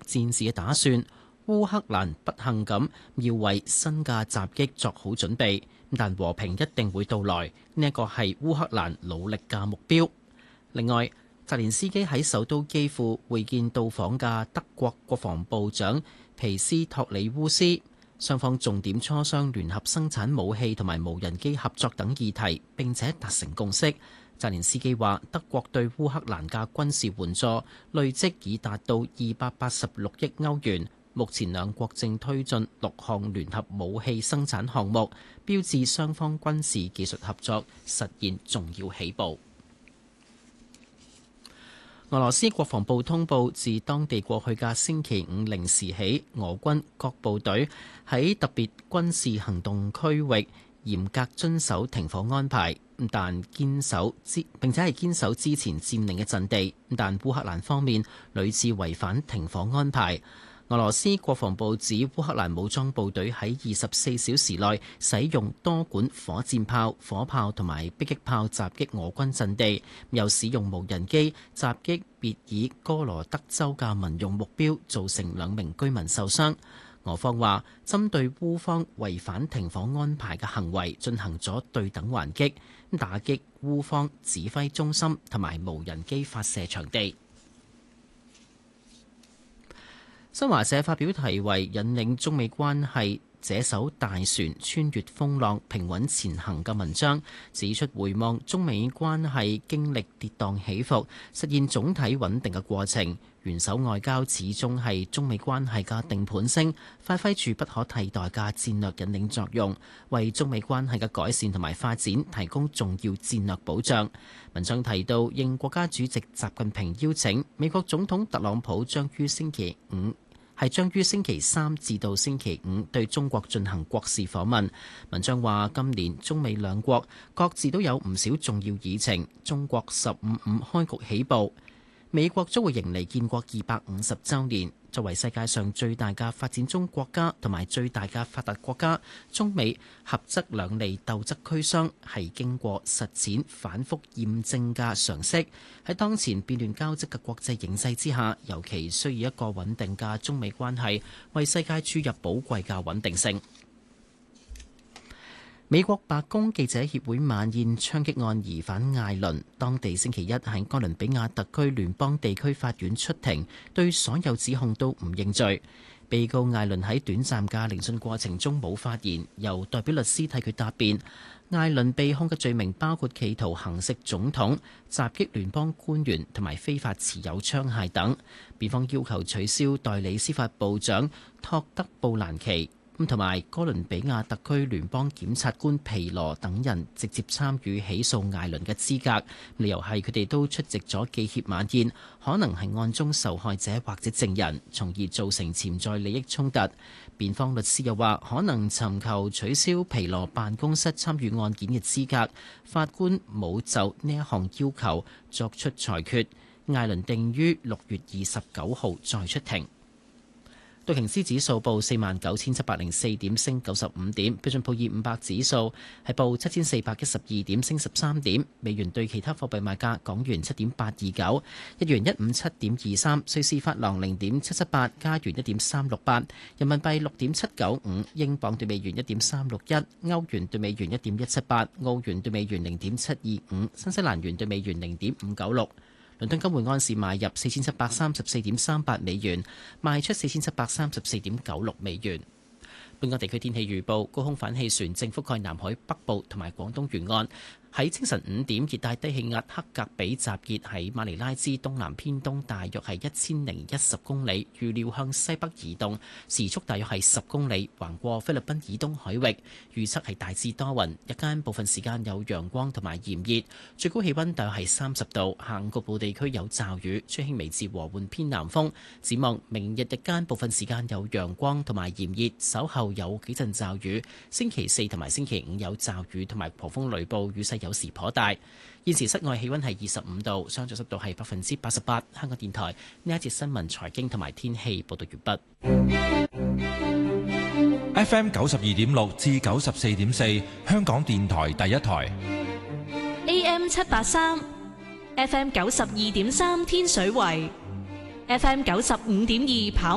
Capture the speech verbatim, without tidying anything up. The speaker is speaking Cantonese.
戰事嘅打算。烏克蘭不幸咁要為新嘅襲擊作好準備，但和平一定會到來，呢一個係烏克蘭努力嘅目標。另外，澤連斯基喺首都基輔會見到訪嘅德國國防部長皮斯托里烏斯，雙方重點磋商聯合生產武器同埋無人機合作等議題，並且達成共識。澤連斯基話，德國對烏克蘭嘅軍事援助累積已達到二百八十六億歐元。目前兩國正推進六項聯合武器生產項目，標誌雙方軍事技術合作實現重要起步。俄羅斯國防部通報，自當地過去嘅星期五零時起，俄軍各部隊喺特別軍事行動區域嚴格遵守停火安排，但堅守之並且係堅守之前佔領嘅陣地，但烏克蘭方面屢次違反停火安排。俄羅斯國防部指烏克蘭武裝部隊喺二十四小時內使用多管火箭炮、火炮同埋迫擊炮襲擊俄軍陣地，又使用無人機襲擊別爾哥羅德州嘅民用目標，造成兩名居民受傷。俄方話針對烏方違反停火安排嘅行為進行咗對等還擊，打擊烏方指揮中心同埋無人機發射場地。新華社發表題為引領中美關係這艘大船穿越風浪平穩前行嘅文章，指出回望中美關係經歷跌宕起伏，實現總體穩定嘅過程，元首外交始終係中美關係嘅定盤星，發揮住不可替代嘅戰略引領作用，為中美關係嘅改善同埋發展提供重要戰略保障。文章提到，應國家主席習近平邀請，美國總統特朗普將於星期五係將於星期三至到星期五對中國進行國事訪問。文章話，今年中美兩國各自都有唔少重要議程。中國十五五開局起步，美國將會迎嚟建國二百五十週年。作為世界上最大嘅發展中國家同埋最大嘅發達國家，中美合則兩利，鬥則俱傷，係經過實踐反覆驗證嘅常識。喺當前變亂交織嘅國際形勢之下，尤其需要一個穩定嘅中美關係，為世界注入寶貴嘅穩定性。美國白宮記者協會晚宴槍擊案疑犯艾倫，當地星期一喺哥倫比亞特區聯邦地區法院出庭，對所有指控都唔認罪。被告艾倫喺短暫嘅聆訊過程中冇發言，由代表律師替佢答辯。艾倫被控嘅罪名包括企圖行刺總統、襲擊聯邦官員同埋非法持有槍械等。辯方要求取消代理司法部長托德布蘭奇咁同埋哥倫比亞特區聯邦檢察官皮羅等人直接參與起訴艾倫嘅資格，理由係佢哋都出席咗記協晚宴，可能係案中受害者或者證人，從而造成潛在利益衝突。辯方律師又話，可能尋求取消皮羅辦公室參與案件嘅資格，法官冇就呢一項要求作出裁決。艾倫定於六月二十九號再出庭。道瓊斯指數報四萬九千七百零四點，升九十五點。標準普爾五百指數係報七千四百一十二點，升十三點。美元對其他貨幣賣價：港元七點八二九，日元一五七點二三，瑞士法郎零點七七八，加元一點三六八，人民幣六點七九五，英鎊對美元一點三六一，歐元對美元一點一七八，澳元對美元零點七二五，新西蘭元對美元零點五九六。倫敦金每安士買入四千七百三十四點三八美元，賣出四千七百三十四點九六美元。本港地區天氣預報，高空反氣旋正覆蓋南海北部同埋廣東沿岸。喺清晨五點，熱帶低氣壓克格比集結喺馬尼拉之東南偏東，大約係一千零一十公里，預料向西北移動，時速大約係十公里，橫過菲律賓以東海域。預測係大致多雲，日間部分時間有陽光同埋炎熱，最高氣溫大約係三十度，下午局部地區有驟雨，吹輕微至和緩偏南風。展望明日日間部分時間有陽光同埋炎熱，稍後有幾陣驟雨。星期四同埋星期五有驟雨同埋狂風雷暴，雨勢有時頗大。現時室外氣溫係二十五度，相對濕度係百分之八十八。香港電台呢一節新聞、財經同埋天氣報道完畢。 F M 九十二點六至九十四點四，香港電台第一台。 A M 七八三，F M 九十二點三，天水圍，F M 九十五點二跑。